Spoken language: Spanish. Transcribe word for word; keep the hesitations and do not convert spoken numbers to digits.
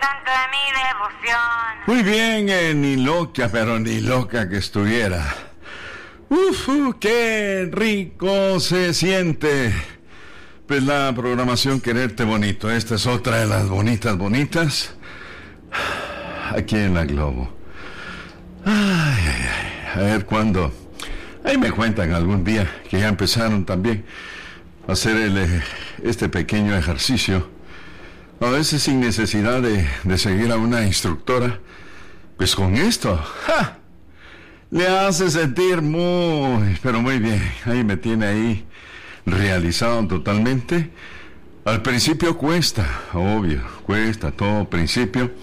santo de mi devoción. Muy bien, eh, ni loca, pero ni loca que estuviera. Uf, uh, qué rico se siente. Pues la programación Quererte Bonito. Esta es otra de las bonitas, bonitas. Aquí en la Globo. Ay, ay, ay. A ver cuándo. Ahí me cuentan algún día que ya empezaron también a hacer el, eh, este pequeño ejercicio. A veces sin necesidad de, de seguir a una instructora. Pues con esto, ¡ja!, le hace sentir muy, pero muy bien. Ahí me tiene ahí realizado totalmente. Al principio cuesta, obvio, cuesta todo principio.